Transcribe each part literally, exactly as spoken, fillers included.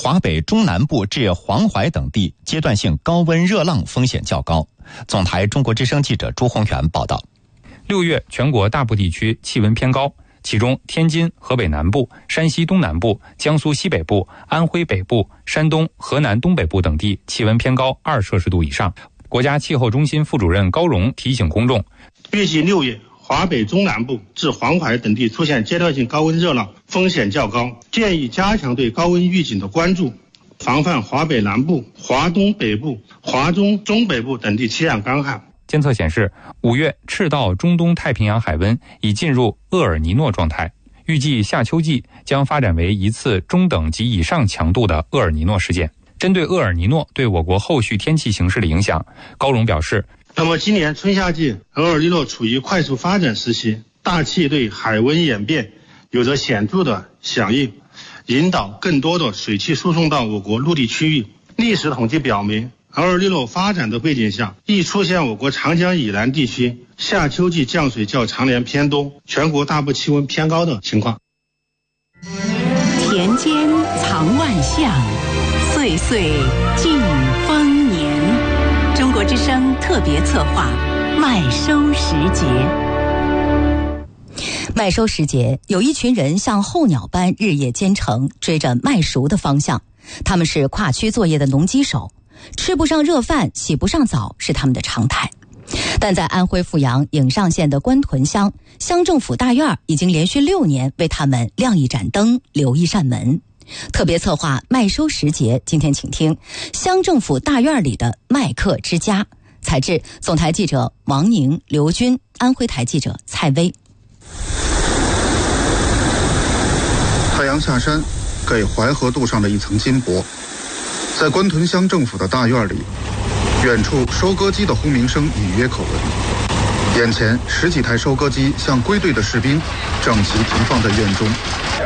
华北中南部至黄淮等地阶段性高温热浪风险较高。总台中国之声记者朱宏元报道。 六月全国大部地区气温偏高，其中天津、河北南部、山西东南部、江苏西北部、安徽北部、山东、河南东北部等地气温偏高二摄氏度以上。国家气候中心副主任高荣提醒公众， 预计六月华北中南部至黄淮等地出现阶段性高温热浪，风险较高，建议加强对高温预警的关注，防范华北南部、华东北部、华中中北部等地气象干旱。 监测显示，五月赤道中东太平洋海温已进入厄尔尼诺状态，预计夏秋季将发展为一次中等及以上强度的厄尔尼诺事件。针对厄尔尼诺对我国后续天气形势的影响，高荣表示， 那么今年春夏季厄尔尼诺处于快速发展时期，大气对海温演变有着显著的响应，引导更多的水汽输送到我国陆地区域。历史统计表明，厄尔尼诺发展的背景下，易出现我国长江以南地区夏秋季降水较常年偏多，全国大部气温偏高的情况。 田间藏万象，岁岁尽丰年。中国之声特别策划麦收时节。麦收时节，有一群人像候鸟般日夜兼程，追着麦熟的方向。他们是跨区作业的农机手，吃不上热饭，洗不上澡是他们的常态。但在安徽阜阳颍上县的官屯乡，乡政府大院已经连续六年为他们亮一盏灯，留一扇门。特别策划麦收时节，今天请听乡政府大院里的麦客之家。采制总台记者王宁、刘军，安徽台记者蔡薇。 太阳下山，给淮河渡上了一层金箔。在官屯乡政府的大院里，远处收割机的轰鸣声隐约可闻，眼前十几台收割机像归队的士兵，整齐停放在院中。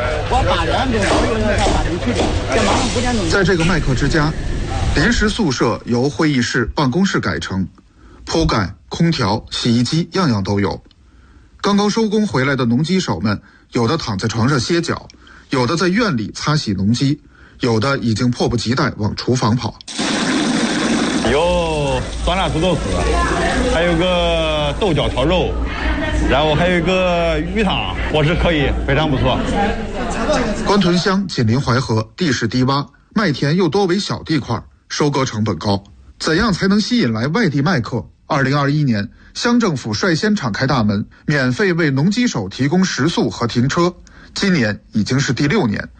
在这个麦客之家，临时宿舍由会议室、办公室改成，铺盖、空调、洗衣机样样都有。刚刚收工回来的农机手们，有的躺在床上歇脚，有的在院里擦洗农机，有的已经迫不及待往厨房跑。 有酸辣土豆丝，还有个豆角炒肉，然后还有一个鱼汤，伙食可以，非常不错。 官屯乡紧邻淮河，地势低洼，麦田又多为小地块，收割成本高。怎样才能吸引来外地麦客？二零二一年，乡政府率先敞开大门，免费为农机手提供食宿和停车。今年已经是第六年。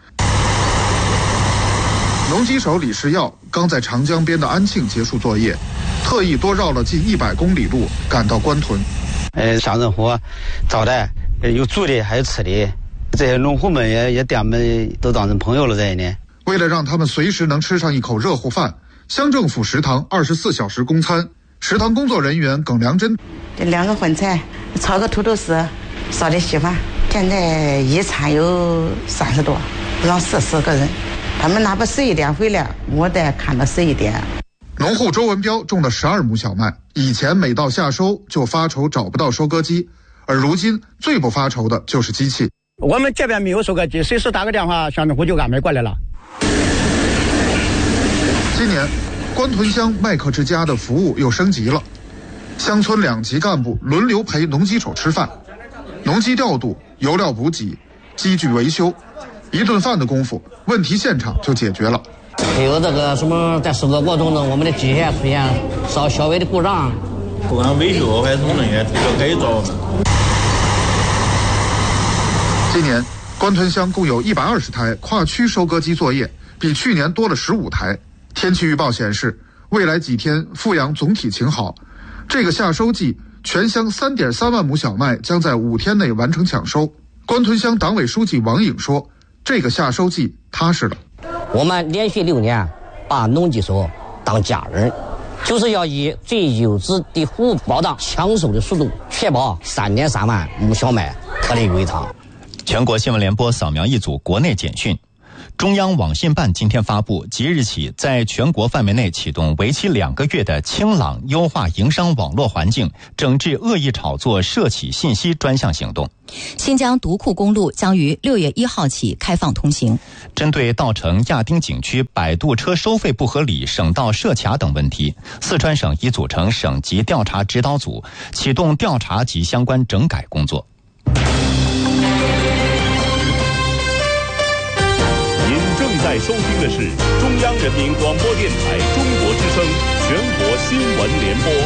农机手李世耀刚在长江边的安庆结束作业，特意多绕了近一百公里路赶到官屯。 呃，乡政府招待，有住的还有吃的，这些农户们也也点们都当成朋友了在呢。 为了让他们随时能吃上一口热乎饭，乡政府食堂二十四小时供餐。食堂工作人员耿良珍， 这两个荤菜，炒个土豆丝，烧点稀饭。现在一餐有三十多，让四十个人。他们哪怕十一点回来，我得看到十一点。 农户周文彪种了十二亩小麦，以前每到夏收就发愁找不到收割机，而如今最不发愁的就是机器。 我们这边没有收割机，随时打个电话，乡政府就安排过来了。 今年官屯乡麦客之家的服务又升级了，乡村两级干部轮流陪农机手吃饭，农机调度、油料补给、机具维修，一顿饭的功夫，问题现场就解决了。 还有这个什么，在收割过程中，我们的机械出现稍小微的故障， 不管维修还是从人员提出改造。 今年官屯乡共有一百二十台跨区收割机作业，比去年多了十五台。天气预报显示，未来几天阜阳总体晴好。这个夏收季，全乡 三点三万亩小麦将在五天内完成抢收。官屯乡党委书记王颖说，这个夏收季踏实了。 我们连续六年把农机手当家人，就是要以最优质的服务保障抢收的速度，确保三点三万亩小麦颗粒归仓。 全国新闻联播扫描一组国内简讯。 中央网信办今天发布，即日起在全国范围内启动为期两个月的清朗优化营商网络环境，整治恶意炒作涉企信息专项行动。 新疆独库公路将于六月一号起开放通行。 针对稻城亚丁景区摆渡车收费不合理、省道设卡等问题，四川省已组成省级调查指导组，启动调查及相关整改工作。 在收听的是中央人民广播电台中国之声全国新闻联播。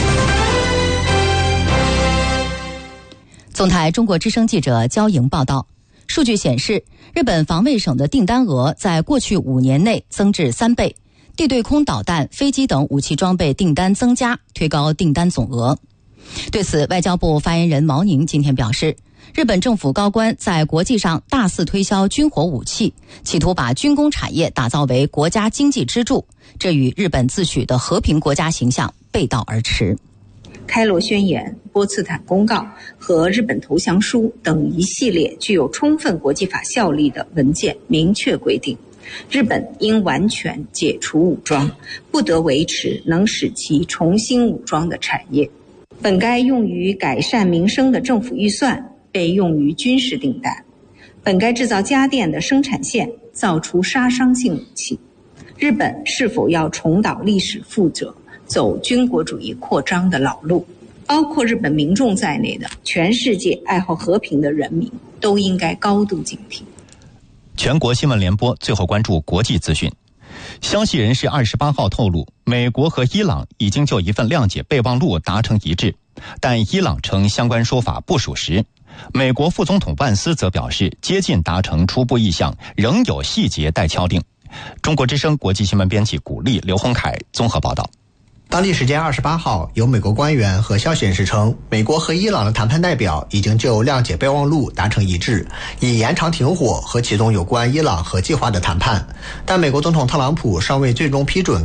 总台中国之声记者焦莹报道，数据显示，日本防卫省的订单额在过去五年内增至三倍，地对空导弹、飞机等武器装备订单增加，推高订单总额。对此，外交部发言人毛宁今天表示，日本政府高官在国际上大肆推销军火武器，企图把军工产业打造为国家经济支柱，这与日本自诩的和平国家形象背道而驰。 开罗宣言、波茨坦公告和日本投降书等一系列具有充分国际法效力的文件明确规定，日本应完全解除武装，不得维持能使其重新武装的产业。本该用于改善民生的政府预算被用于军事订单，本该制造家电的生产线造出杀伤性武器。日本是否要重蹈历史覆辙，走军国主义扩张的老路？包括日本民众在内的全世界爱好和平的人民都应该高度警惕。 全国新闻联播最后关注国际资讯。消息人士二十八号透露，美国和伊朗已经就一份谅解备忘录达成一致，但伊朗称相关说法不属实。美国副总统万斯则表示，接近达成初步意向，仍有细节待敲定。中国之声国际新闻编辑古丽、刘洪凯综合报道。 当地时间二十八号，有美国官员和消息人士称，美国和伊朗的谈判代表已经就谅解备忘录达成一致，以延长停火和启动有关伊朗核计划的谈判，但美国总统特朗普尚未最终批准